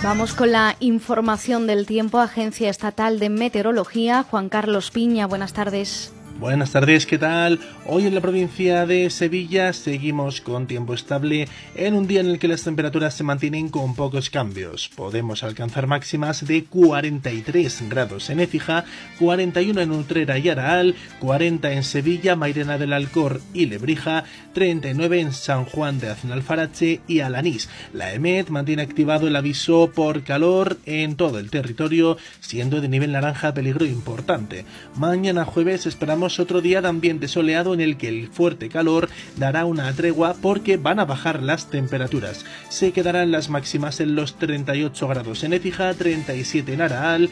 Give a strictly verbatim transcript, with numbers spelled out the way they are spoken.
Vamos con la información del tiempo. Agencia Estatal de Meteorología, Juan Carlos Piña, buenas tardes. Buenas tardes, ¿qué tal? Hoy en la provincia de Sevilla seguimos con tiempo estable en un día en el que las temperaturas se mantienen con pocos cambios. Podemos alcanzar máximas de cuarenta y tres grados en Écija, cuarenta y uno en Utrera y Araal, cuarenta en Sevilla, Mairena del Alcor y Lebrija, treinta y nueve en San Juan de Aznalfarache y Alanís. La EMET mantiene activado el aviso por calor en todo el territorio, siendo de nivel naranja peligro importante. Mañana jueves esperamos otro día de ambiente soleado en el que el fuerte calor dará una tregua porque van a bajar las temperaturas. Se quedarán las máximas en los treinta y ocho grados en Écija, treinta y siete en Araal,